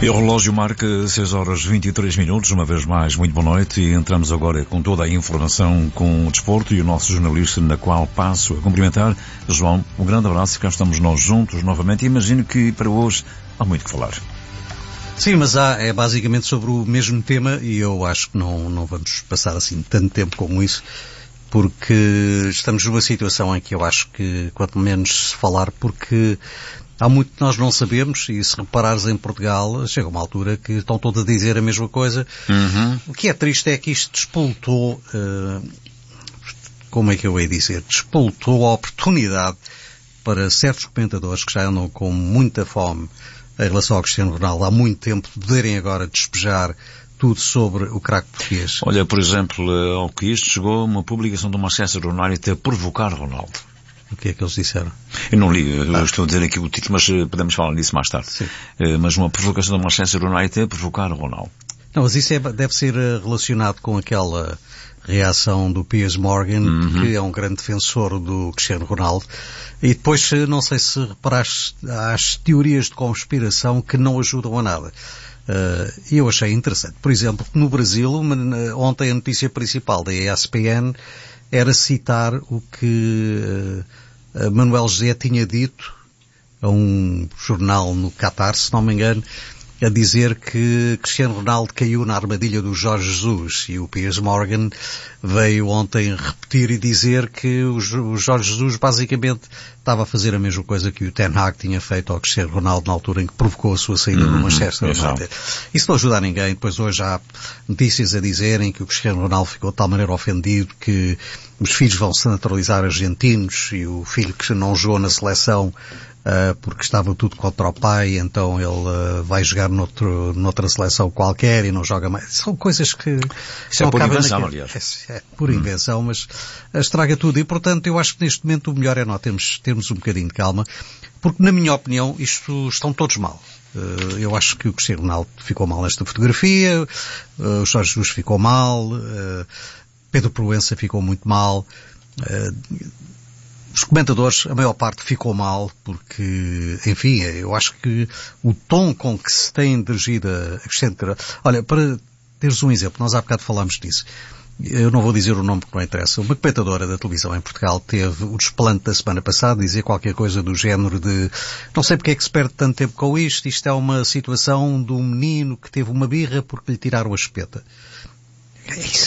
E o relógio marca 6h23, uma vez mais, muito boa noite, e entramos agora com toda a informação com o desporto e o nosso jornalista, na qual passo a cumprimentar. João, um grande abraço, cá estamos nós juntos novamente, e imagino que para hoje há muito que falar. Sim, mas é basicamente sobre o mesmo tema, e eu acho que não vamos passar assim tanto tempo como isso, porque estamos numa situação em que eu acho que, quanto menos se falar, porque há muito que nós não sabemos, e se reparares em Portugal, chega uma altura que estão todos a dizer a mesma coisa. O que é triste é que isto despoltou, como é que eu ia dizer, despoltou a oportunidade para certos comentadores que já andam com muita fome em relação ao Cristiano Ronaldo há muito tempo, poderem agora despejar tudo sobre o craque português. Olha, por exemplo, ao que isto chegou uma publicação do Manchester United a provocar Ronaldo. O que é que eles disseram? Eu não li, eu estou a dizer aqui o título, mas podemos falar disso mais tarde. Sim. Mas uma provocação do Manchester United a provocar o Ronaldo. Não, mas isso deve ser relacionado com aquela reação do Piers Morgan, que é um grande defensor do Cristiano Ronaldo. E depois, não sei se reparaste, há as teorias de conspiração que não ajudam a nada. E eu achei interessante. Por exemplo, no Brasil, ontem a notícia principal da ESPN era citar o que Manuel José tinha dito a um jornal no Catar, se não me engano, a dizer que Cristiano Ronaldo caiu na armadilha do Jorge Jesus, e o Piers Morgan veio ontem repetir e dizer que o Jorge Jesus basicamente estava a fazer a mesma coisa que o Ten Hag tinha feito ao Cristiano Ronaldo na altura em que provocou a sua saída do Manchester United. Isso não ajuda a ninguém. Depois hoje há notícias a dizerem que o Cristiano Ronaldo ficou de tal maneira ofendido que os filhos vão se naturalizar argentinos, e o filho que não jogou na seleção porque estava tudo contra o pai, então ele vai jogar noutra seleção qualquer e não joga mais. São coisas que... Isso é por invenção, aliás. É por invenção, mas estraga tudo. E, portanto, eu acho que neste momento o melhor é nós termos um bocadinho de calma, porque, na minha opinião, estão todos mal. Eu acho que o Cristiano Ronaldo ficou mal nesta fotografia, o Jorge Jesus ficou mal, Pedro Proença ficou muito mal, os comentadores, a maior parte ficou mal, porque, enfim, eu acho que o tom com que se tem dirigido a Cristiano Ronaldo... Olha, para teres um exemplo, nós há bocado falámos disso. Eu não vou dizer o nome porque não interessa. Uma comentadora da televisão em Portugal teve o desplante da semana passada dizer qualquer coisa do género de não sei porque é que se perde tanto tempo com isto é uma situação de um menino que teve uma birra porque lhe tiraram a espeta. Isso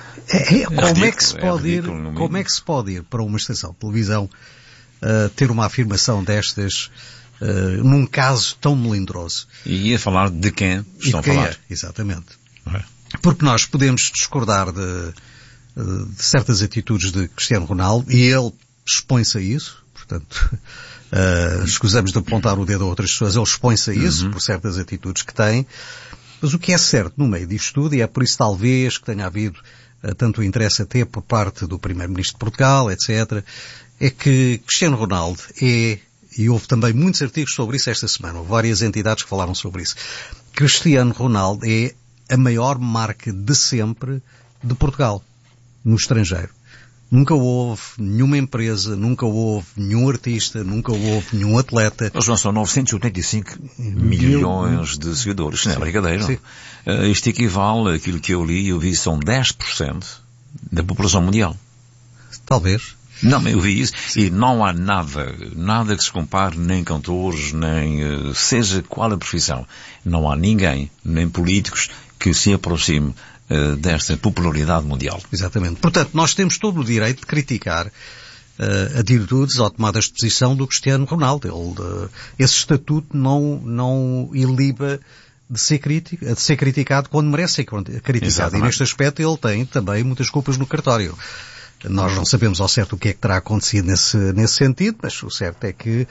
como é que se pode ir para uma estação de televisão ter uma afirmação destas num caso tão melindroso? E ia falar de quem estão a falar. Exatamente. Porque nós podemos discordar de certas atitudes de Cristiano Ronaldo, e ele expõe-se a isso, portanto, escusamos de apontar o dedo a outras pessoas, ele expõe-se a isso por certas atitudes que tem. Mas o que é certo no meio disto tudo, e é por isso talvez que tenha havido tanto interesse até por parte do Primeiro-Ministro de Portugal, etc., é que Cristiano Ronaldo e houve também muitos artigos sobre isso esta semana, houve várias entidades que falaram sobre isso, Cristiano Ronaldo é a maior marca de sempre de Portugal, no estrangeiro. Nunca houve nenhuma empresa, nunca houve nenhum artista, nunca houve nenhum atleta. Eles não são 985 milhões de seguidores. Não é brincadeira. Isto equivale àquilo que eu vi, são 10% da população mundial. Talvez. Não, eu vi isso. E não há nada que se compare, nem cantores, nem seja qual a profissão. Não há ninguém, nem políticos, que se aproxime desta popularidade mundial. Exatamente. Portanto, nós temos todo o direito de criticar atitudes ou tomadas de posição do Cristiano Ronaldo. Esse estatuto não iliba de ser criticado quando merece ser criticado. Exatamente. E neste aspecto ele tem também muitas culpas no cartório. Nós não sabemos ao certo o que é que terá acontecido nesse sentido, mas o certo é que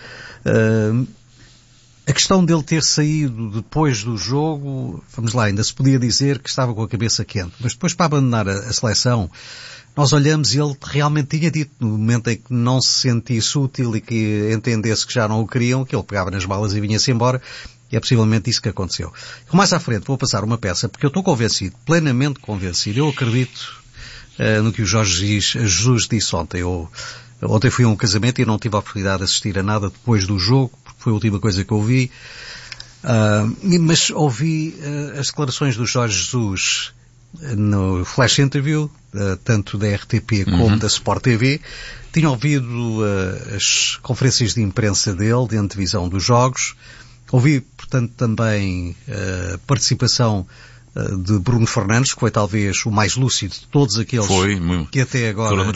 a questão dele ter saído depois do jogo, vamos lá, ainda se podia dizer que estava com a cabeça quente, mas depois para abandonar a seleção, nós olhamos e ele realmente tinha dito, no momento em que não se sentisse útil e que entendesse que já não o queriam, que ele pegava nas balas e vinha-se embora, e é possivelmente isso que aconteceu. Mais à frente vou passar uma peça, porque eu estou convencido, plenamente convencido, eu acredito no que o Jorge Jesus disse ontem. Ontem fui a um casamento e não tive a oportunidade de assistir a nada depois do jogo, porque foi a última coisa que eu vi. Mas ouvi as declarações do Jorge Jesus no Flash Interview, tanto da RTP como da Sport TV. Tinha ouvido as conferências de imprensa dele, de antevisão dos jogos. Ouvi, portanto, também a participação de Bruno Fernandes, que foi talvez o mais lúcido de todos aqueles que até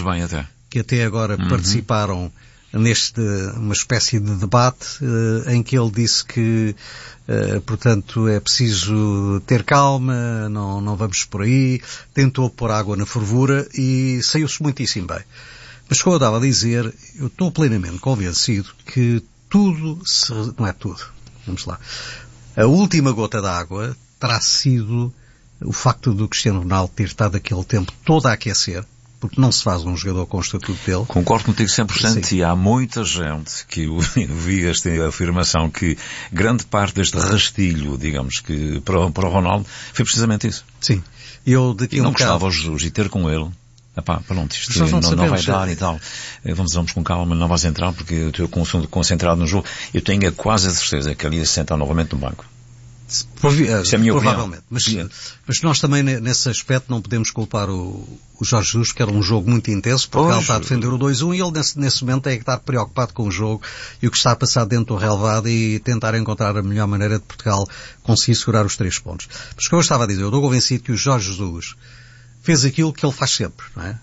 agora participaram neste, uma espécie de debate, em que ele disse que, portanto, é preciso ter calma, não vamos por aí, tentou pôr água na fervura e saiu-se muitíssimo bem. Mas como eu estava a dizer, eu estou plenamente convencido que não é tudo. Vamos lá. A última gota d'água terá sido o facto do Cristiano Ronaldo ter estado aquele tempo todo a aquecer, porque não se faz um jogador com o estatuto dele. Concordo contigo 100%. Sim. E há muita gente que vi esta afirmação que grande parte deste rastilho, digamos, que para o Ronaldo foi precisamente isso. Sim. E não gostava o Jesus e ter com ele. Pronto, isto não vai dar e tal. Vamos com calma, não vais entrar porque eu estou concentrado no jogo. Eu tenho quase a certeza que ele ia se sentar novamente no banco. Isso é a minha provavelmente. Mas nós também, nesse aspecto, não podemos culpar o Jorge Jesus, porque era um jogo muito intenso, porque ele está a defender o 2-1 e ele, nesse momento, é que está preocupado com o jogo e o que está a passar dentro do relevado e tentar encontrar a melhor maneira de Portugal conseguir segurar os 3 pontos. Mas como eu estava a dizer, eu estou convencido que o Jorge Jesus fez aquilo que ele faz sempre, não é?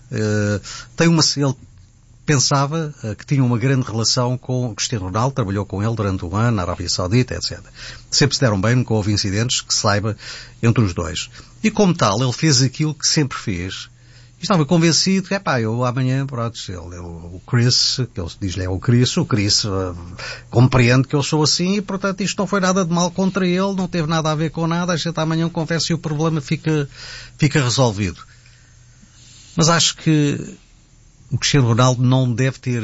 Ele pensava que tinha uma grande relação com o Cristiano Ronaldo, trabalhou com ele durante um ano na Arábia Saudita, etc. Sempre se deram bem, nunca houve incidentes, que se saiba, entre os dois. E como tal, ele fez aquilo que sempre fez. E estava convencido que, eu amanhã, pronto, o Chris, que ele diz-lhe o Chris compreende que eu sou assim e, portanto, isto não foi nada de mal contra ele, não teve nada a ver com nada, a gente amanhã conversa e o problema fica resolvido. Mas acho que o Cristiano Ronaldo não deve ter,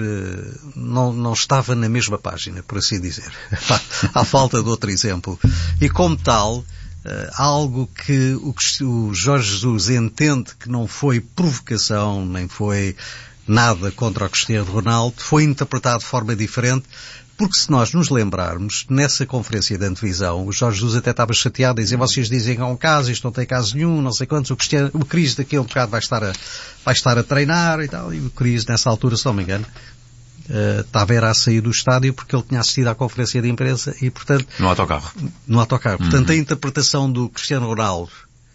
não estava na mesma página, por assim dizer. À falta de outro exemplo. E como tal, algo que o Jorge Jesus entende que não foi provocação, nem foi nada contra o Cristiano Ronaldo, foi interpretado de forma diferente, porque se nós nos lembrarmos, nessa conferência de antevisão, o Jorge Jesus até estava chateado a dizer, vocês dizem que há um caso, isto não tem caso nenhum, não sei quantos, o Cris daqui a um bocado vai estar a treinar e tal, e o Cris nessa altura, se não me engano, estava a sair do estádio porque ele tinha assistido à conferência de imprensa e, portanto... No autocarro. Portanto, a interpretação do Cristiano Ronaldo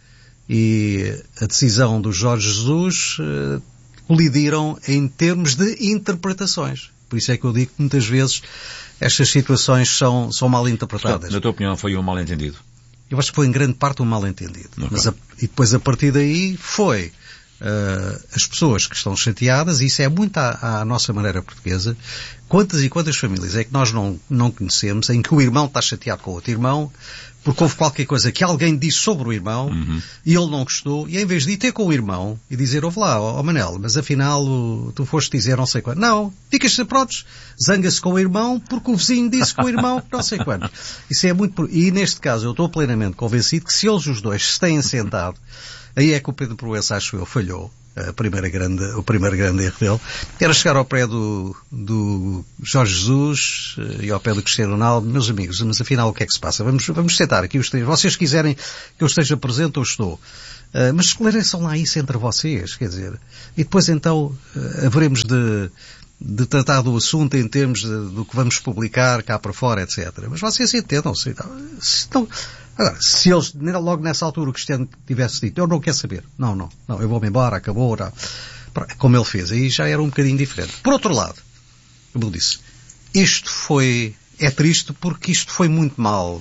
e a decisão do Jorge Jesus colidiram em termos de interpretações. Por isso é que eu digo que muitas vezes estas situações são mal interpretadas. Portanto, na tua opinião foi um mal-entendido? Eu acho que foi em grande parte um mal-entendido. Okay. E depois a partir daí foi as pessoas que estão chateadas, e isso é muito à nossa maneira portuguesa, quantas e quantas famílias é que nós não conhecemos em que o irmão está chateado com o outro irmão porque houve qualquer coisa que alguém disse sobre o irmão e ele não gostou, e em vez de ir ter com o irmão e dizer, ouve lá, Manel, mas afinal tu foste dizer não sei quando. Não, ficas prontos, zanga-se com o irmão porque o vizinho disse com o irmão não sei quando. Isso é muito... E neste caso eu estou plenamente convencido que se eles os dois se têm sentado, aí é que o Pedro Proença, acho eu, falhou. O primeiro grande erro dele era chegar ao pé do Jorge Jesus e ao pé do Cristiano Ronaldo. Meus amigos, mas afinal o que é que se passa? Vamos sentar aqui os três. Vocês quiserem que eu esteja presente, eu estou. Mas esclareçam lá isso entre vocês, quer dizer. E depois então haveremos de tratar do assunto em termos do que vamos publicar cá para fora, etc. Mas vocês entendam-se. Agora, se eles, logo nessa altura, o Cristiano tivesse dito, eu não quero saber. Não, eu vou-me embora, acabou. Não. Como ele fez, aí já era um bocadinho diferente. Por outro lado, como eu disse, é triste porque isto foi muito mal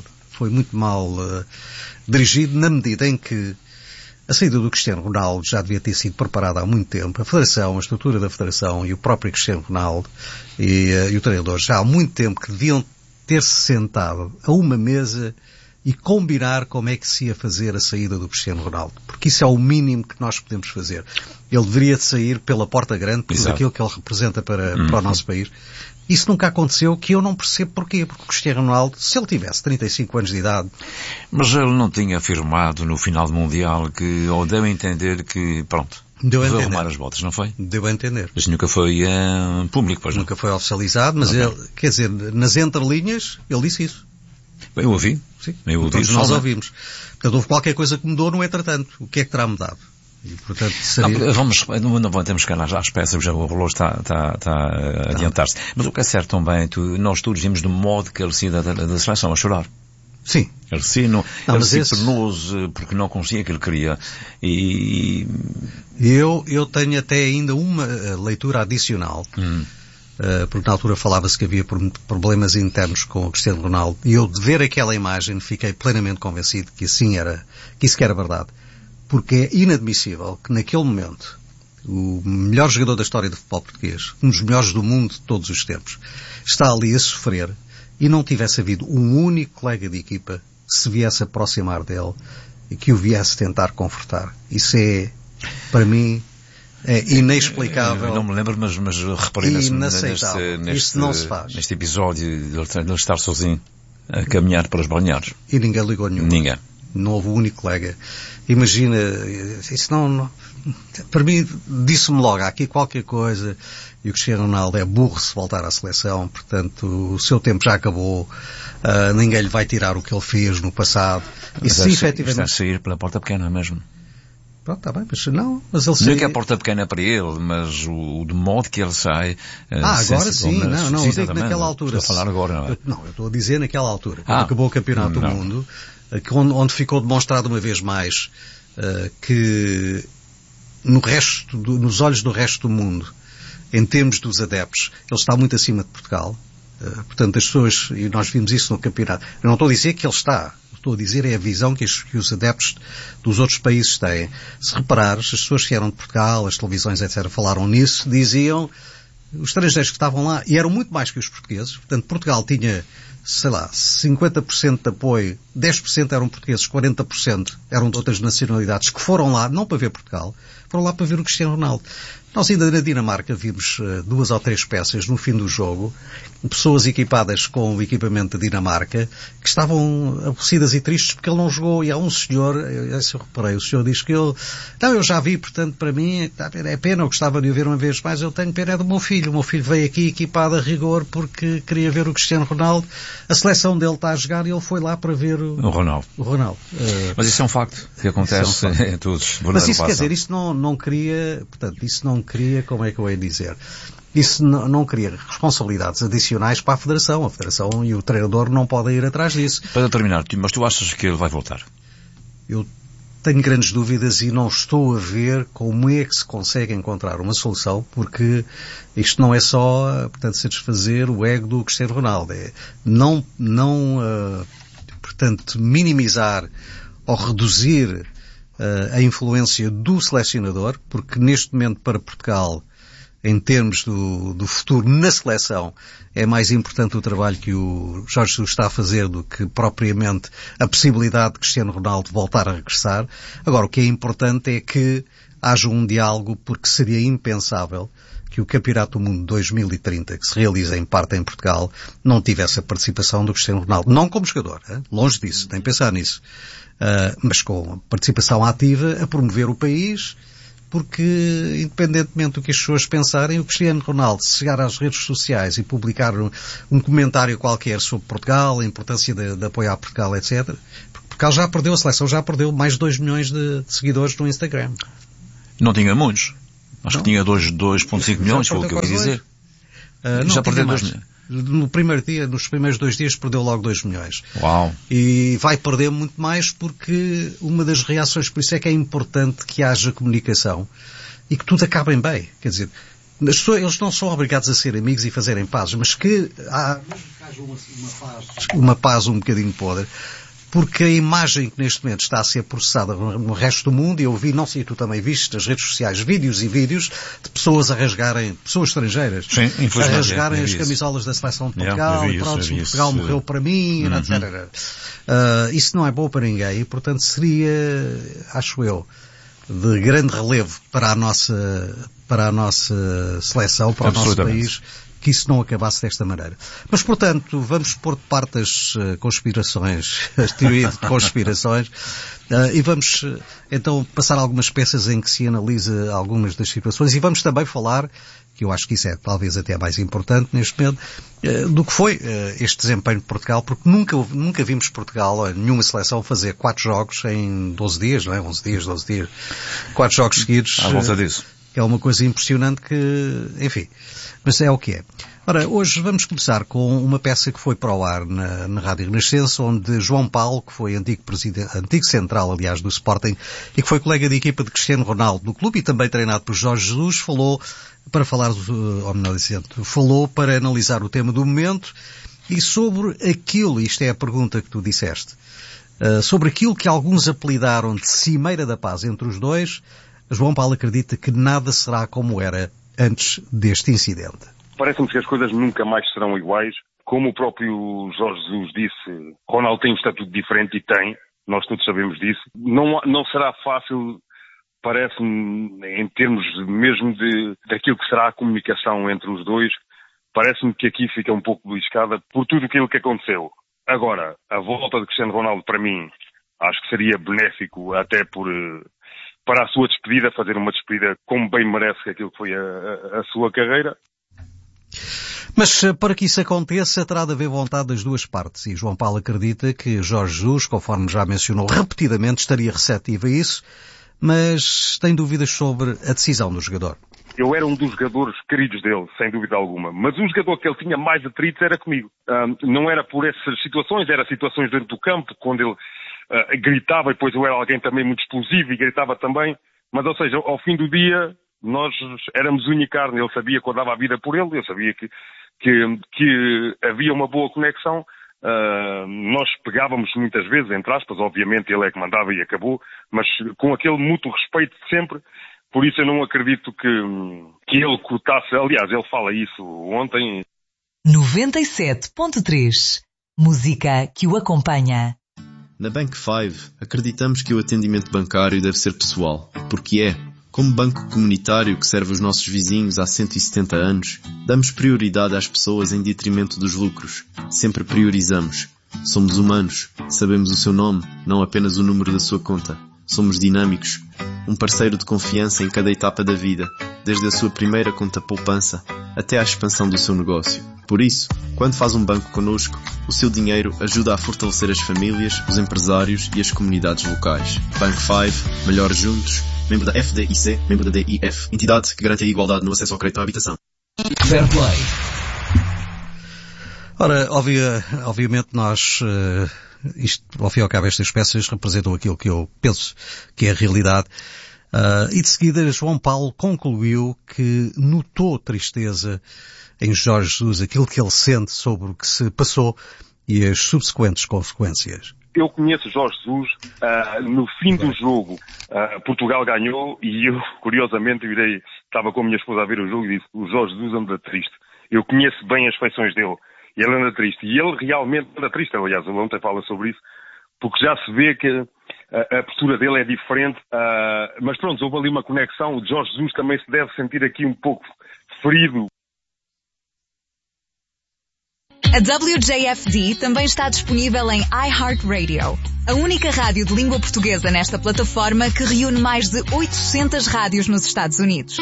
dirigido na medida em que a saída do Cristiano Ronaldo já devia ter sido preparada há muito tempo. A Federação, a estrutura da Federação e o próprio Cristiano Ronaldo e o treinador já há muito tempo que deviam ter-se sentado a uma mesa e combinar como é que se ia fazer a saída do Cristiano Ronaldo. Porque isso é o mínimo que nós podemos fazer. Ele deveria de sair pela porta grande, por tudo aquilo que ele representa para o nosso país. Isso nunca aconteceu, que eu não percebo porquê. Porque o Cristiano Ronaldo, se ele tivesse 35 anos de idade... Mas ele não tinha afirmado no final do Mundial que, ou deu a entender que, pronto, deu arrumar as botas, não foi? Deu a entender. Mas nunca foi público, pois não? Nunca foi oficializado, mas ele, quer dizer, nas entrelinhas, ele disse isso. Eu ouvi. Sim. Eu ouvi. Todos nós ouvimos. Portanto, houve qualquer coisa que mudou no entretanto. O que é que terá mudado? E, portanto, seria... Não temos que ir às peças, já o relógio está a adiantar-se. Mas o que é certo também, nós todos vimos do modo que ele se da seleção a chorar. Sim. Ele se penoso porque não conseguia o que ele queria. E eu tenho até ainda uma leitura adicional. Porque na altura falava-se que havia problemas internos com o Cristiano Ronaldo, e eu, de ver aquela imagem, fiquei plenamente convencido que isso que era verdade. Porque é inadmissível que naquele momento o melhor jogador da história do futebol português, um dos melhores do mundo de todos os tempos, está ali a sofrer e não tivesse havido um único colega de equipa que se viesse aproximar dele e que o viesse tentar confortar. Isso é, para mim, é inexplicável. Eu não me lembro, mas reparei Isso não se faz. Neste episódio de ele estar sozinho a caminhar para os balneários. E ninguém ligou nenhum. Ninguém. Não houve um único colega. Imagina, isso não para mim, disse-me logo, há aqui qualquer coisa, e o Cristiano Ronaldo é burro se voltar à seleção, portanto, o seu tempo já acabou, ninguém lhe vai tirar o que ele fez no passado. E se efetivamente... Está a sair pela porta pequena mesmo. Pronto, está bem, mas ele saiu... Não é que a porta pequena é para ele, mas de modo que ele sai... agora sim, não, eu digo naquela altura. Estou a falar agora, não eu estou a dizer naquela altura, quando acabou o Campeonato do Mundo, onde ficou demonstrado uma vez mais que nos olhos do resto do mundo, em termos dos adeptos, ele está muito acima de Portugal. Portanto, as pessoas, e nós vimos isso no campeonato, eu não estou a dizer que ele está, estou a dizer é a visão que os adeptos dos outros países têm. Se reparares, as pessoas que eram de Portugal, as televisões, etc., falaram nisso, diziam, os estrangeiros que estavam lá, e eram muito mais que os portugueses, portanto, Portugal tinha, 50% de apoio, 10% eram portugueses, 40% eram de outras nacionalidades que foram lá, não para ver Portugal, foram lá para ver o Cristiano Ronaldo. Nós ainda na Dinamarca vimos 2 ou 3 peças no fim do jogo, pessoas equipadas com o equipamento da Dinamarca, que estavam aborrecidas e tristes porque ele não jogou, e há um senhor, eu reparei, o senhor diz que eu já vi, portanto, para mim, é pena, eu gostava de o ver uma vez mais, eu tenho pena do meu filho. O meu filho veio aqui equipado a rigor porque queria ver o Cristiano Ronaldo, a seleção dele está a jogar e ele foi lá para ver o Ronaldo. Mas isso é um facto que acontece em todos. Mas isso quer dizer, isso não cria, portanto, isso não cria, como é que eu ia dizer? Isso não cria responsabilidades adicionais para a Federação. A Federação e o treinador não podem ir atrás disso. Para terminar, mas tu achas que ele vai voltar? Eu tenho grandes dúvidas e não estou a ver como é que se consegue encontrar uma solução, porque isto não é só, portanto, satisfazer o ego do Cristiano Ronaldo. É portanto, minimizar ou reduzir a influência do selecionador, porque neste momento para Portugal, em termos do futuro na seleção, é mais importante o trabalho que o Jorge Jesus está a fazer do que propriamente a possibilidade de Cristiano Ronaldo voltar a regressar. Agora, o que é importante é que haja um diálogo, porque seria impensável que o Campeonato do Mundo 2030, que se realiza em parte em Portugal, não tivesse a participação do Cristiano Ronaldo. Não como jogador, longe disso, nem pensar nisso. Mas com a participação ativa a promover o país, porque, independentemente do que as pessoas pensarem, o Cristiano Ronaldo, se chegar às redes sociais e publicar um comentário qualquer sobre Portugal, a importância de apoiar Portugal, etc., porque Portugal já perdeu, a seleção já perdeu mais de 2 milhões de seguidores no Instagram. Não tinha muitos. Acho que tinha 2,5 milhões, foi o que eu quis dizer. Já perdeu 2 milhões. No primeiro dia, nos primeiros 2 dias, perdeu logo 2 milhões. Uau! E vai perder muito mais porque uma das reações, por isso é que é importante que haja comunicação e que tudo acabe bem. Quer dizer, eles não são obrigados a ser amigos e fazerem pazes, mas que haja uma paz um bocadinho podre, porque a imagem que neste momento está a ser processada no resto do mundo, e eu vi, não sei, tu também viste nas redes sociais, vídeos e vídeos de pessoas a rasgarem, pessoas estrangeiras, sim, a rasgarem as camisolas da seleção de Portugal, Portugal morreu para mim, etc. Isso não é bom para ninguém, e portanto seria, acho eu, de grande relevo para a nossa seleção, para o nosso país, que isso não acabasse desta maneira. Mas, portanto, vamos pôr de parte as conspirações, as teorias de conspirações, e vamos, então, passar algumas peças em que se analisa algumas das situações, e vamos também falar que eu acho que isso é talvez até mais importante neste momento, do que foi este desempenho de Portugal, porque nunca vimos Portugal, nenhuma seleção, fazer 4 jogos em 12 dias, não é? 11 dias, 12 dias. 4 jogos seguidos. À volta disso. É uma coisa impressionante que, enfim, mas é o que é. Ora, hoje vamos começar com uma peça que foi para o ar na Rádio Renascença, onde João Paulo, que foi antigo central, aliás, do Sporting, e que foi colega de equipa de Cristiano Ronaldo no clube e também treinado por Jorge Jesus, falou para analisar o tema do momento e sobre aquilo, isto é a pergunta que tu disseste, sobre aquilo que alguns apelidaram de Cimeira da Paz entre os dois. João Paulo acredita que nada será como era antes deste incidente. Parece-me que as coisas nunca mais serão iguais. Como o próprio Jorge Jesus disse, Ronaldo tem um estatuto diferente e tem, nós todos sabemos disso. Não será fácil, parece-me, em termos mesmo daquilo que será a comunicação entre os dois, parece-me que aqui fica um pouco beliscada por tudo aquilo que aconteceu. Agora, a volta de Cristiano Ronaldo, para mim, acho que seria benéfico até para a sua despedida, fazer uma despedida como bem merece aquilo que foi a sua carreira. Mas para que isso aconteça, terá de haver vontade das duas partes. E João Paulo acredita que Jorge Jesus, conforme já mencionou repetidamente, estaria receptivo a isso, mas tem dúvidas sobre a decisão do jogador. Eu era um dos jogadores queridos dele, sem dúvida alguma. Mas o jogador que ele tinha mais atritos era comigo. Não era por essas situações, era situações dentro do campo, quando ele gritava, e depois eu era alguém também muito explosivo e gritava também. Mas, ou seja, ao fim do dia, nós éramos unha e carne. Ele sabia que eu dava a vida por ele, eu sabia que havia uma boa conexão. Nós pegávamos muitas vezes, entre aspas, obviamente ele é que mandava e acabou, mas com aquele mútuo respeito de sempre. Por isso eu não acredito que ele cortasse. Aliás, ele fala isso ontem. 97.3 Música que o acompanha. Na Bank 5, acreditamos que o atendimento bancário deve ser pessoal, porque como banco comunitário que serve os nossos vizinhos há 170 anos, damos prioridade às pessoas em detrimento dos lucros. Sempre priorizamos. Somos humanos, sabemos o seu nome, não apenas o número da sua conta. Somos dinâmicos, um parceiro de confiança em cada etapa da vida, desde a sua primeira conta poupança até à expansão do seu negócio. Por isso, quando faz um banco connosco, o seu dinheiro ajuda a fortalecer as famílias, os empresários e as comunidades locais. Bank 5, melhor juntos, membro da FDIC, membro da DIF, entidade que garante a igualdade no acesso ao crédito à habitação. Fair Play. Ora, obviamente nós, isto, ao fim e ao cabo, estas peças representam aquilo que eu penso que é a realidade. E de seguida, João Paulo concluiu que notou tristeza em Jorge Jesus, aquilo que ele sente sobre o que se passou e as subsequentes consequências. Eu conheço Jorge Jesus, no fim do jogo, Portugal ganhou e eu, curiosamente, estava com a minha esposa a ver o jogo e disse, o Jorge Jesus anda triste. Eu conheço bem as feições dele e ele anda triste. E ele realmente anda triste, aliás, ele ontem fala sobre isso, porque já se vê que a postura dele é diferente, mas pronto, houve ali uma conexão. O Jorge Jesus também se deve sentir aqui um pouco ferido. A WJFD também está disponível em iHeartRadio, a única rádio de língua portuguesa nesta plataforma que reúne mais de 800 rádios nos Estados Unidos.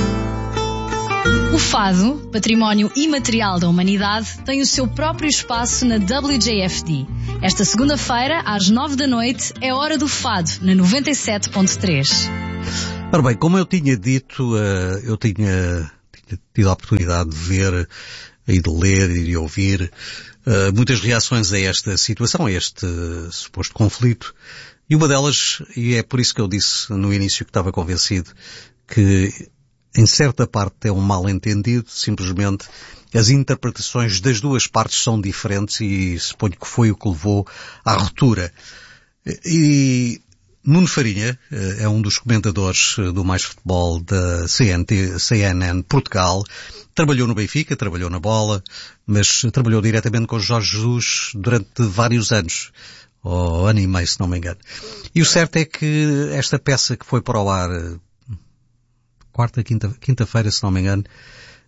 O fado, património imaterial da humanidade, tem o seu próprio espaço na WJFD. Esta segunda-feira, às 9 da noite, é hora do fado, na 97.3. Ora bem, como eu tinha dito, eu tinha tido a oportunidade de ver e de ler e de ouvir muitas reações a esta situação, a este suposto conflito. E uma delas, e é por isso que eu disse no início que estava convencido que em certa parte é um mal-entendido, simplesmente as interpretações das duas partes são diferentes e suponho que foi o que levou à ruptura. E Nuno Farinha é um dos comentadores do Mais Futebol da CNN Portugal. Trabalhou no Benfica, trabalhou na Bola, mas trabalhou diretamente com Jorge Jesus durante vários anos, ou ano e meio, se não me engano. E o certo é que esta peça que foi para o ar quinta-feira, se não me engano,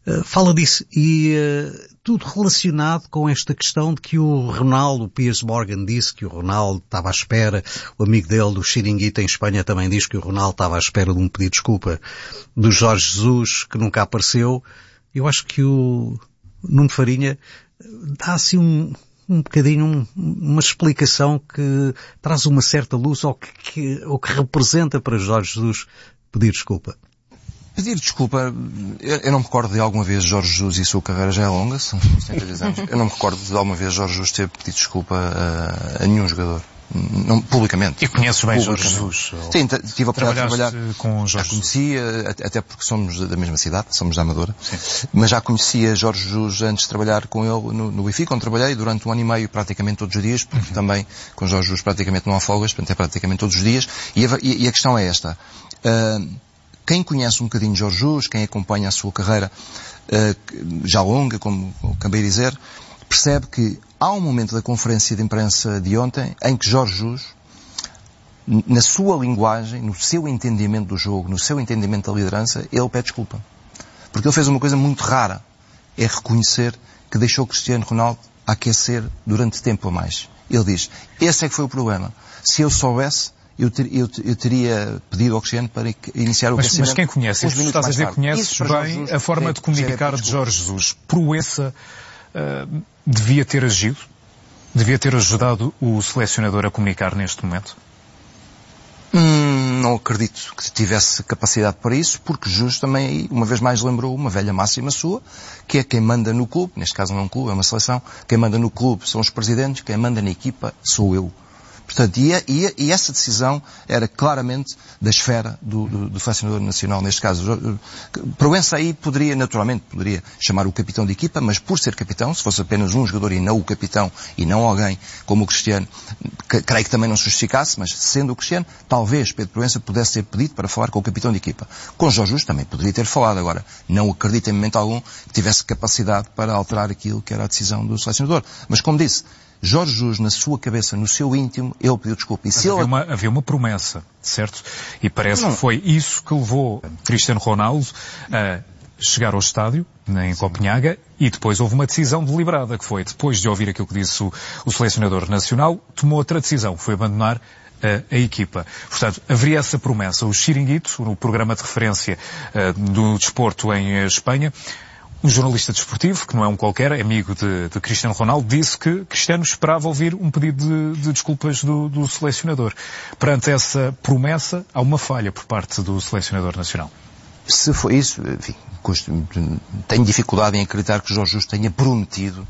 Fala disso e tudo relacionado com esta questão de que o Ronaldo, o Piers Morgan disse que o Ronaldo estava à espera, o amigo dele do Chiringuito em Espanha também diz que o Ronaldo estava à espera de um pedido de desculpa do Jorge Jesus, que nunca apareceu. Eu acho que o Nuno Farinha dá assim um bocadinho uma explicação que traz uma certa luz ao que representa para Jorge Jesus pedir desculpa. Pedir desculpa, eu não me recordo de alguma vez Jorge Jesus, e a sua carreira já é longa, são 72 anos, eu não me recordo de alguma vez Jorge Jesus ter pedido desculpa a nenhum jogador. Não, publicamente. E conheces bem Jorge Jesus? Sim, tive a oportunidade de trabalhar com Jorge. Já conhecia, até porque somos da mesma cidade, somos da Amadora, sim. Mas já conhecia Jorge Jesus antes de trabalhar com ele no Benfica, onde trabalhei durante 1 ano e meio, praticamente todos os dias, porque também com Jorge Jesus praticamente não há folgas, portanto é praticamente todos os dias, e a questão é esta. Quem conhece um bocadinho Jorge Jesus, quem acompanha a sua carreira já longa, como acabei de dizer, percebe que há um momento da conferência de imprensa de ontem em que Jorge Jesus, na sua linguagem, no seu entendimento do jogo, no seu entendimento da liderança, ele pede desculpa. Porque ele fez uma coisa muito rara, é reconhecer que deixou Cristiano Ronaldo a aquecer durante tempo a mais. Ele diz, esse é que foi o problema. Se eu soubesse, eu teria pedido ao Cristiano para iniciar o aquecimento. Mas quem conhece, estás a dizer, conheces bem a forma de comunicar de Jorge Jesus. Proença devia ter agido? Devia ter ajudado o selecionador a comunicar neste momento? Não acredito que tivesse capacidade para isso, porque Jesus também, uma vez mais, lembrou uma velha máxima sua, que é quem manda no clube, neste caso não é um clube, é uma seleção, quem manda no clube são os presidentes, quem manda na equipa sou eu. Portanto, e essa decisão era claramente da esfera do selecionador nacional, neste caso. Proença aí poderia chamar o capitão de equipa, mas por ser capitão, se fosse apenas um jogador e não o capitão, e não alguém como o Cristiano, creio que também não se justificasse, mas sendo o Cristiano, talvez Pedro Proença pudesse ter pedido para falar com o capitão de equipa. Com Jorge Jesus também poderia ter falado. Agora, não acredito em momento algum que tivesse capacidade para alterar aquilo que era a decisão do selecionador. Mas como disse, Jorge Jesus, na sua cabeça, no seu íntimo, ele pediu desculpa. E se havia uma promessa, certo? E parece que foi isso que levou Cristiano Ronaldo a chegar ao estádio, em Copenhaga, e depois houve uma decisão deliberada, que foi, depois de ouvir aquilo que disse o selecionador nacional, tomou outra decisão, foi abandonar a equipa. Portanto, haveria essa promessa. O Chiringuito, no programa de referência do desporto em Espanha, um jornalista desportivo, que não é um qualquer, amigo de Cristiano Ronaldo, disse que Cristiano esperava ouvir um pedido de desculpas do selecionador. Perante essa promessa, há uma falha por parte do selecionador nacional. Se foi isso, enfim, tenho dificuldade em acreditar que Jorge Jesus tenha prometido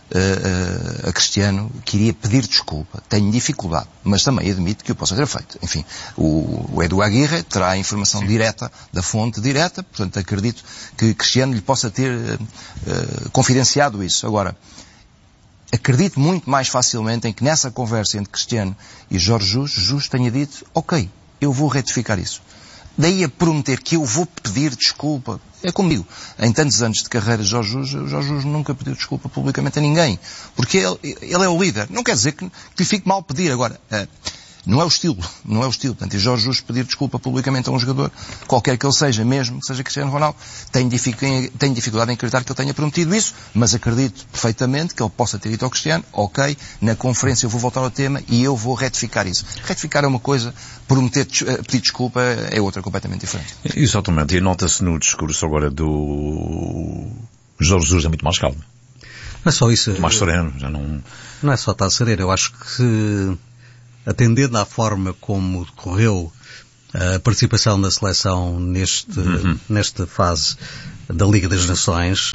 a Cristiano que iria pedir desculpa. Tenho dificuldade, mas também admito que o possa ter feito. Enfim, o Edu Aguirre terá a informação direta, da fonte direta, portanto acredito que Cristiano lhe possa ter confidenciado isso. Agora, acredito muito mais facilmente em que nessa conversa entre Cristiano e Jorge Jesus tenha dito, ok, eu vou retificar isso. Daí a prometer que eu vou pedir desculpa. É comigo. Em tantos anos de carreira de Jorge Jesus nunca pediu desculpa publicamente a ninguém. Porque ele é o líder. Não quer dizer que lhe fique mal pedir. Agora, não é o estilo. Não é o estilo. Portanto, e Jorge Jesus pedir desculpa publicamente a um jogador, qualquer que ele seja, mesmo que seja Cristiano Ronaldo, tenho dificuldade em acreditar que ele tenha prometido isso, mas acredito perfeitamente que ele possa ter dito ao Cristiano, ok, na conferência eu vou voltar ao tema e eu vou retificar isso. Retificar é uma coisa, pedir desculpa é outra completamente diferente. Exatamente. E nota-se no discurso agora do Jorge Jesus é muito mais calmo. Não é só isso. Muito mais sereno. Já não... não é só estar sereno. Eu acho que, atendendo à forma como decorreu a participação da seleção nesta fase da Liga das Nações,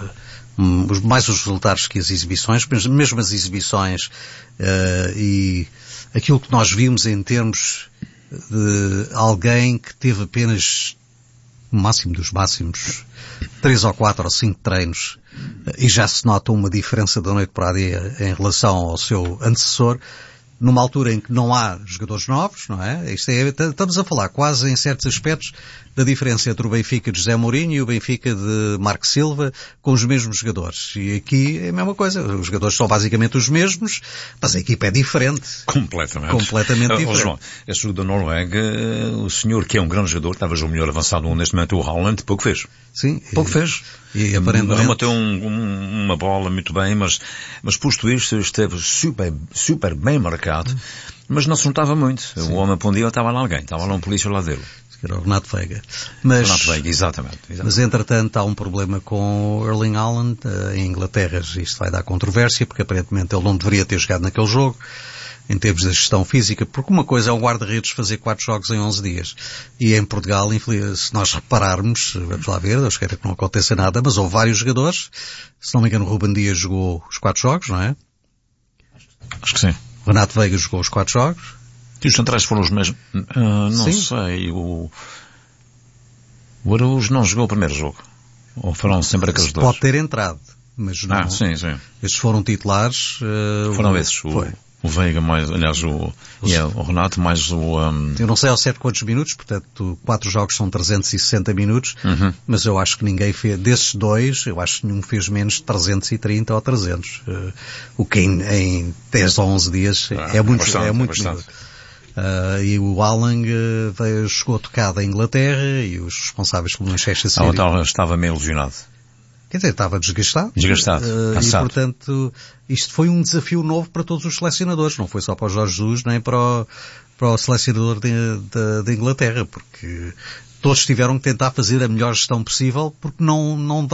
mais os resultados que as exibições, mesmo as exibições e aquilo que nós vimos em termos de alguém que teve apenas, no máximo dos máximos, 3 ou 4 ou 5 treinos, e já se nota uma diferença da noite para o dia em relação ao seu antecessor, numa altura em que não há jogadores novos, não é? Estamos a falar quase em certos aspectos da diferença entre o Benfica de José Mourinho e o Benfica de Marco Silva com os mesmos jogadores. E aqui é a mesma coisa. Os jogadores são basicamente os mesmos, mas a equipa é diferente. Completamente diferente. João, esse jogo da Noruega, o senhor que é um grande jogador, talvez o melhor avançado neste momento, o Haaland, pouco fez. Sim. Pouco fez. E aparentemente... Remateu uma bola muito bem, mas posto isto, esteve super bem marcado, mas não se notava muito. Sim. O homem, por um dia, estava lá alguém, estava lá um polícia lá dele. Era o Renato Veiga. Renato Veiga, exatamente. Mas, entretanto, há um problema com o Erling Haaland em Inglaterra. Isto vai dar controvérsia, porque aparentemente ele não deveria ter jogado naquele jogo, em termos da gestão física, porque uma coisa é um guarda-redes fazer 4 jogos em 11 dias. E em Portugal, se nós repararmos, vamos lá ver, Deus queira que não aconteça nada, mas houve vários jogadores. Se não me engano, o Ruben Dias jogou os 4 jogos, não é? Acho que sim. O Renato Veiga jogou os 4 jogos. E os centrais foram os mesmos? Não Sim. sei. O Araújo não jogou o primeiro jogo. Ou foram sempre aqueles dois? Pode ter entrado, mas não. Sim. Estes foram titulares. Foram esses. O Veiga mais, aliás, o Renato mais o... Eu não sei ao certo quantos minutos, portanto, 4 jogos são 360 minutos, mas eu acho que ninguém fez, desses 2, eu acho que nenhum fez menos de 330 ou 300. O que em 10 ou 11 dias é muito minuto. E o Haaland chegou tocado à Inglaterra e os responsáveis pelo Manchester City... estava meio lesionado. Quer dizer, estava desgastado. Cansado. E, portanto, isto foi um desafio novo para todos os selecionadores. Não foi só para o Jorge Jesus, nem para o selecionador da Inglaterra, porque todos tiveram que tentar fazer a melhor gestão possível, porque não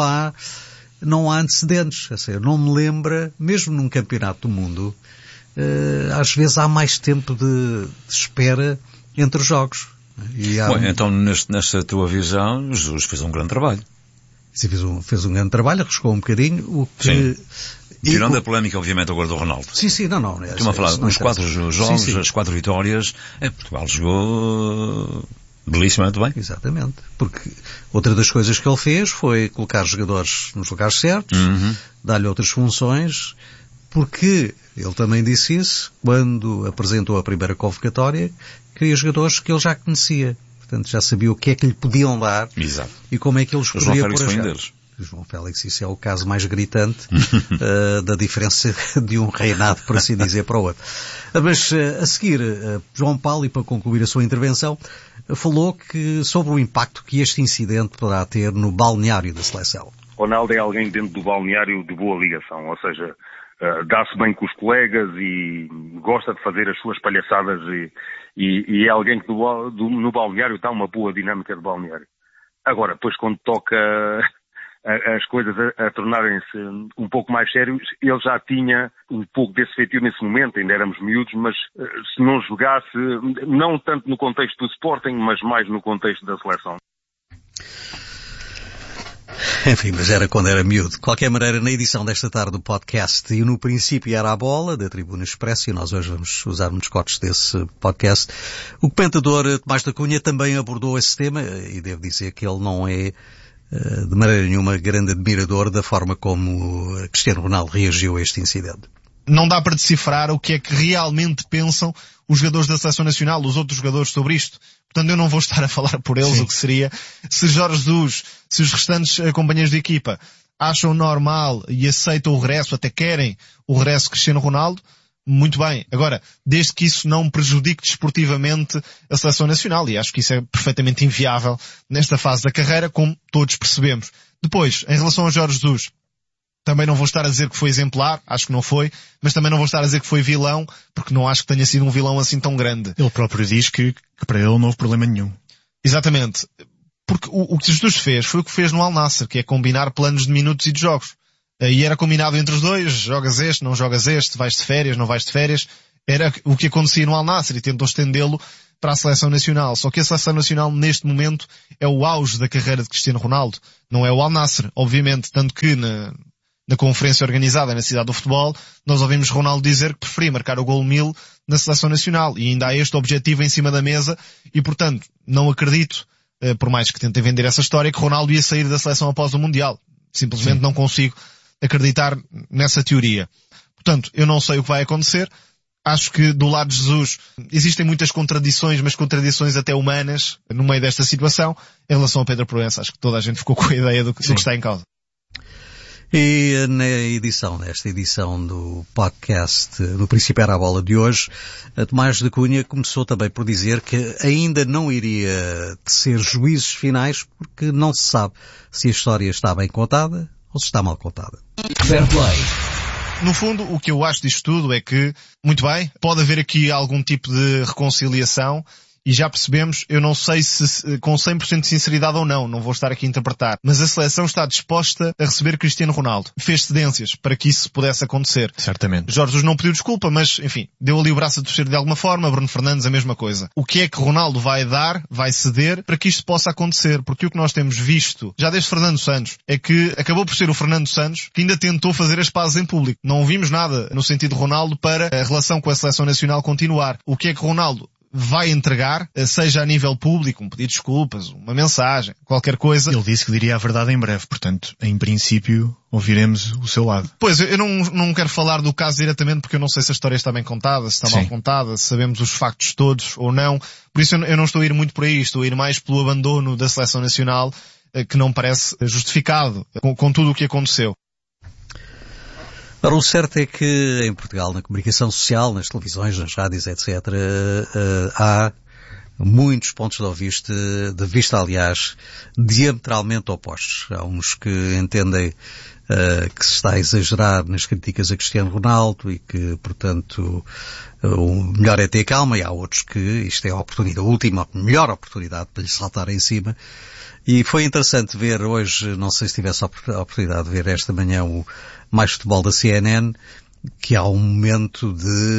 há antecedentes. Assim, eu não me lembro, mesmo num campeonato do mundo, às vezes há mais tempo de espera entre os jogos. Então, nesta tua visão, Jesus fez um grande trabalho. Fez um grande trabalho, arriscou um bocadinho. Tirando a polémica, obviamente, agora do Ronaldo. Sim, não. Estou a falar, os 4 jogos, as 4 vitórias, Portugal jogou belíssimamente bem. Exatamente. Porque outra das coisas que ele fez foi colocar os jogadores nos lugares certos, dar-lhe outras funções, porque ele também disse isso, quando apresentou a primeira convocatória, queria jogadores que ele já conhecia. Portanto, já sabia o que é que lhe podiam dar. Exato. E como é que eles poderiam pôr a jogar. Deles. João Félix, isso é o caso mais gritante da diferença de um reinado, por assim dizer, para o outro. Mas, a seguir, João Paulo, e para concluir a sua intervenção, falou sobre o impacto que este incidente poderá ter no balneário da seleção. Ronaldo é alguém dentro do balneário de boa ligação, ou seja, dá-se bem com os colegas e gosta de fazer as suas palhaçadas e é alguém que no balneário dá uma boa dinâmica de balneário. Agora, depois quando toca as coisas a tornarem-se um pouco mais sérios, ele já tinha um pouco desse feitio nesse momento, ainda éramos miúdos, mas se não jogasse, não tanto no contexto do Sporting, mas mais no contexto da seleção. Enfim, mas era quando era miúdo. De qualquer maneira, na edição desta tarde do podcast, e no princípio era a bola, da Tribuna Expresso, e nós hoje vamos usar uns cortes desse podcast, o comentador Tomás da Cunha também abordou esse tema, e devo dizer que ele não é, de maneira nenhuma, grande admirador da forma como Cristiano Ronaldo reagiu a este incidente. Não dá para decifrar o que é que realmente pensam os jogadores da Seleção Nacional, os outros jogadores sobre isto. Portanto, eu não vou estar a falar por eles. Sim. O que seria se Jorge Jesus, se os restantes companheiros de equipa acham normal e aceitam o regresso, até querem o regresso de Cristiano Ronaldo, muito bem. Agora, desde que isso não prejudique desportivamente a Seleção Nacional, e acho que isso é perfeitamente inviável nesta fase da carreira, como todos percebemos. Depois, em relação a Jorge Jesus, também não vou estar a dizer que foi exemplar, acho que não foi, mas também não vou estar a dizer que foi vilão, porque não acho que tenha sido um vilão assim tão grande. Ele próprio diz que para ele não houve problema nenhum. Exatamente. Porque o que Jesus fez foi o que fez no Al Nassr, que é combinar planos de minutos e de jogos. E era combinado entre os dois, jogas este, não jogas este, vais de férias, não vais de férias. Era o que acontecia no Al Nassr e tentou estendê-lo para a Seleção Nacional. Só que a Seleção Nacional neste momento é o auge da carreira de Cristiano Ronaldo. Não é o Al Nassr, obviamente, tanto que na conferência organizada na Cidade do Futebol, nós ouvimos Ronaldo dizer que preferia marcar o golo 1000 na Seleção Nacional. E ainda há este objetivo em cima da mesa e, portanto, não acredito, por mais que tentem vender essa história, que Ronaldo ia sair da seleção após o Mundial. Simplesmente não consigo acreditar nessa teoria. Portanto, eu não sei o que vai acontecer. Acho que do lado de Jesus existem muitas contradições, mas contradições até humanas no meio desta situação. Em relação a Pedro Proença, acho que toda a gente ficou com a ideia do que está em causa. E nesta edição do podcast No Princípio Era a Bola de hoje, Tomás de Cunha começou também por dizer que ainda não iria tecer juízos finais porque não se sabe se a história está bem contada ou se está mal contada. Fair play. No fundo, o que eu acho disto tudo é que, muito bem, pode haver aqui algum tipo de reconciliação. E já percebemos, eu não sei se com 100% de sinceridade ou não vou estar aqui a interpretar, mas a seleção está disposta a receber Cristiano Ronaldo. Fez cedências para que isso pudesse acontecer. Certamente. Jorge Jesus não pediu desculpa, mas, enfim, deu ali o braço a torcer de alguma forma, Bruno Fernandes a mesma coisa. O que é que Ronaldo vai dar, vai ceder, para que isto possa acontecer? Porque o que nós temos visto, já desde Fernando Santos, é que acabou por ser o Fernando Santos que ainda tentou fazer as pazes em público. Não vimos nada no sentido de Ronaldo para a relação com a seleção nacional continuar. O que é que Ronaldo vai entregar, seja a nível público, um pedido de desculpas, uma mensagem, qualquer coisa. Ele disse que diria a verdade em breve, portanto, em princípio, ouviremos o seu lado. Pois, eu não quero falar do caso diretamente porque eu não sei se a história está bem contada, se está mal contada, se sabemos os factos todos ou não. Por isso eu não estou a ir muito por aí, estou a ir mais pelo abandono da seleção nacional, que não parece justificado com tudo o que aconteceu. Ora, o certo é que em Portugal, na comunicação social, nas televisões, nas rádios, etc., há muitos pontos de vista, aliás, diametralmente opostos. Há uns que entendem que se está a exagerar nas críticas a Cristiano Ronaldo e que, portanto, o melhor é ter calma, e há outros que isto é a oportunidade, a última, a melhor oportunidade para lhe saltar em cima. E foi interessante ver hoje, não sei se tivesse a oportunidade de ver esta manhã o Mais Futebol da CNN, que há um momento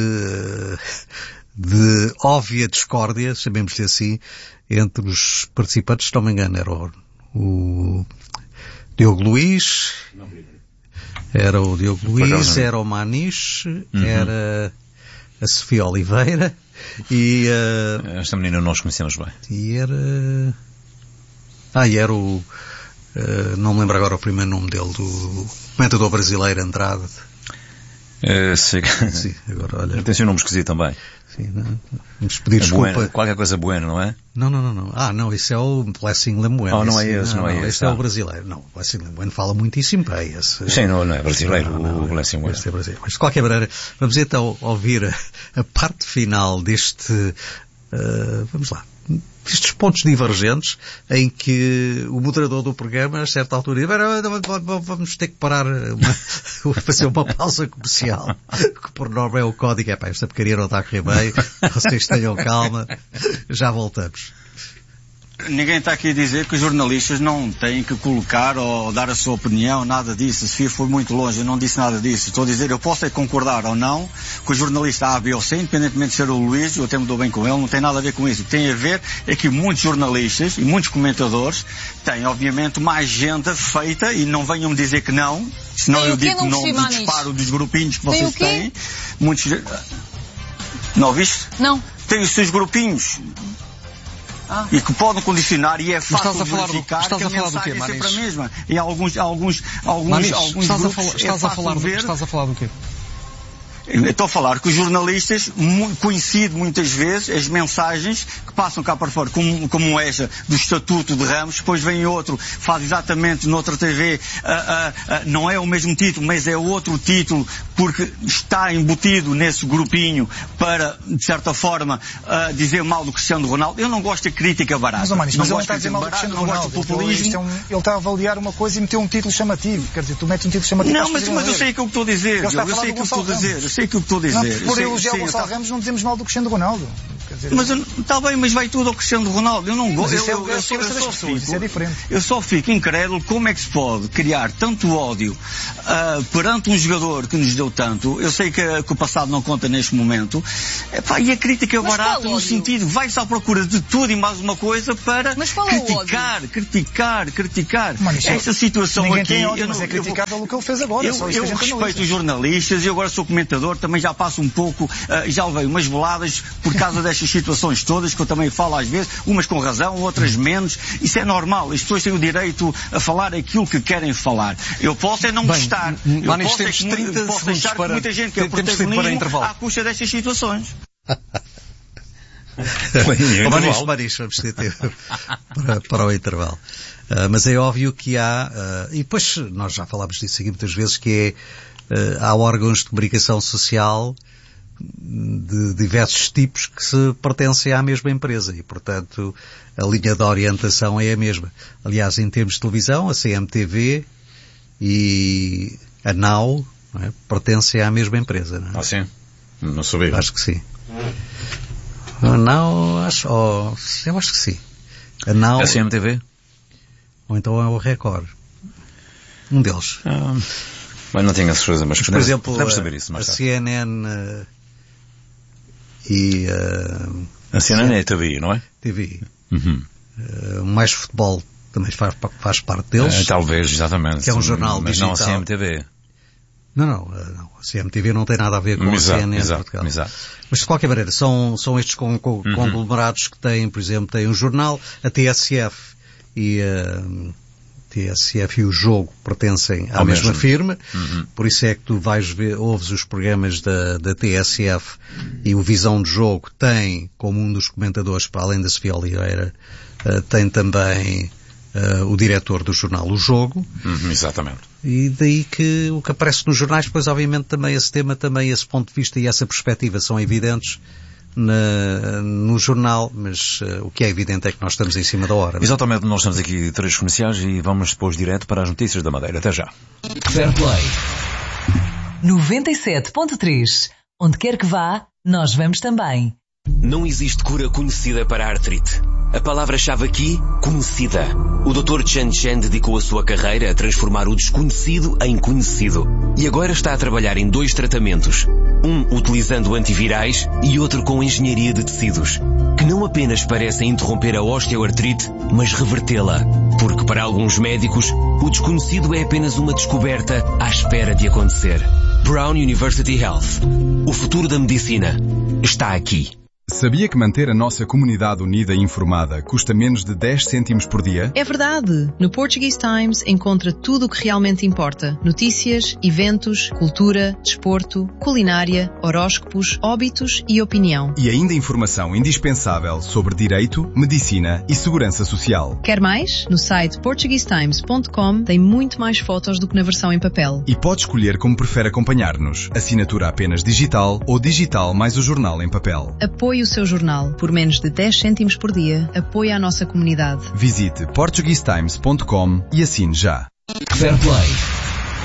de óbvia discórdia, chamemos-lhe assim, entre os participantes. Se não me engano, era o Diogo Luís, era o Maniche, era a Sofia Oliveira e esta menina nós conhecemos bem. E era o não me lembro agora o primeiro nome dele, do comentador brasileiro Andrade. Sim, agora olha. Tem seu nome esquisito também. Sim, vamos pedir desculpa. Bueno, qualquer coisa bueno, não é? Não. Não, isso é o Blessing Lemoine. Não é esse. Este é o brasileiro. Não, o Blessing Lemoine fala muitíssimo bem. Sim, não é brasileiro, o Blessing Lemoine. Este é brasileiro. Mas de qualquer maneira, vamos então ouvir a parte final deste, vamos lá, estes pontos divergentes em que o moderador do programa, a certa altura, vamos ter que parar, fazer uma pausa comercial, que por norma é o código, esta porcaria não está a correr bem, vocês tenham calma, já voltamos. Ninguém está aqui a dizer que os jornalistas não têm que colocar ou dar a sua opinião, nada disso. A Sofia foi muito longe, eu não disse nada disso. Estou a dizer, eu posso é concordar ou não com o jornalista A, B ou C, independentemente de ser o Luís, eu até me dou bem com ele, não tem nada a ver com isso. O que tem a ver é que muitos jornalistas e muitos comentadores têm, obviamente, uma agenda feita e não venham me dizer que não, senão eu digo que não do disparo dos grupinhos que vocês têm. Muitos... Não ouviste? Não. Tem os seus grupinhos. E que podem condicionar, e é fácil verificar que a mensagem é sempre a mesma. E alguns grupos estás a falar do quê? Estou a falar que os jornalistas coincidem muitas vezes as mensagens que passam cá para fora, como esta do Estatuto de Ramos, depois vem outro, faz exatamente noutra TV, não é o mesmo título, mas é outro título, porque está embutido nesse grupinho para, de certa forma, dizer mal do Cristiano Ronaldo. Eu não gosto de crítica barata. Mas ele não está a dizer mal do Cristiano Ronaldo. Não gosto de populismo. Ele está a avaliar uma coisa e meteu um título chamativo. Quer dizer, tu metes um título chamativo. Não, mas eu sei o que eu estou a dizer. Eu sei o que eu estou a dizer. Por elogiar o Gonçalo Ramos não dizemos mal do Cristiano Ronaldo. Mas está bem, mas vai tudo ao Cristiano Ronaldo. Eu não gosto. Isso é diferente. Eu só fico incrédulo como é que se pode criar tanto ódio perante um jogador que nos deu tanto. Eu sei que o passado não conta neste momento. E a crítica é barata no sentido, vai-se à procura de tudo e mais uma coisa para criticar. Esta situação aqui. Mas é criticável o que ele fez agora. Eu respeito os jornalistas e agora sou comentador, também já passo um pouco, já levei umas boladas por causa destas estas situações todas, que eu também falo às vezes, umas com razão, outras menos, isso é normal, as pessoas têm o direito a falar aquilo que querem falar. Eu posso é não gostar, eu posso achar que muita gente quer protagonismo à custa destas situações. Vamos ter tempo para o intervalo. Mas é óbvio que há, e depois nós já falámos disso aqui muitas vezes, que há órgãos de comunicação social de diversos tipos que se pertencem à mesma empresa e, portanto, a linha de orientação é a mesma. Aliás, em termos de televisão, a CMTV e a NOW, não é, pertencem à mesma empresa. Não é? Ah, sim? Não sabia. Acho que sim. Não, eu acho que sim. A NOW... A CMTV? Ou então é o Record. Um deles. Bem, não tenho a certeza, mas por exemplo, devemos saber isso mais tarde. A CNN e... a CNN é a TVI, não é? TVI. Uhum. Mais futebol também faz parte deles. Talvez, exatamente. Que é um jornal mas digital. Mas não a CMTV. Não. A CMTV não tem nada a ver com a CNN. Exato. Mas de qualquer maneira, são estes conglomerados que têm, por exemplo, têm um jornal, a TSF e o Jogo pertencem à mesma firma, por isso é que tu ouves os programas da TSF e o Visão de Jogo tem, como um dos comentadores, para além da Sofia Oliveira, tem também o diretor do jornal O Jogo. Exatamente. E daí que o que aparece nos jornais, pois obviamente também esse tema, também esse ponto de vista e essa perspectiva são evidentes no jornal, mas o que é evidente é que nós estamos em cima da hora. Exatamente, nós estamos aqui 3 comerciais e vamos depois direto para as notícias da Madeira. Até já. Fair Play 97.3. Onde quer que vá, nós vamos também. Não existe cura conhecida para a artrite. A palavra-chave aqui, conhecida. O Dr. Chen Chen dedicou a sua carreira a transformar o desconhecido em conhecido. E agora está a trabalhar em 2 tratamentos. Um utilizando antivirais e outro com engenharia de tecidos. Que não apenas parecem interromper a osteoartrite, mas revertê-la. Porque para alguns médicos, o desconhecido é apenas uma descoberta à espera de acontecer. Brown University Health. O futuro da medicina está aqui. Sabia que manter a nossa comunidade unida e informada custa menos de 10 cêntimos por dia? É verdade! No Portuguese Times encontra tudo o que realmente importa. Notícias, eventos, cultura, desporto, culinária, horóscopos, óbitos e opinião. E ainda informação indispensável sobre direito, medicina e segurança social. Quer mais? No site portuguesetimes.com tem muito mais fotos do que na versão em papel. E pode escolher como prefere acompanhar-nos. Assinatura apenas digital ou digital mais o jornal em papel. Apoie o seu jornal. Por menos de 10 cêntimos por dia, apoie a nossa comunidade. Visite portuguesetimes.com e assine já. Fair Play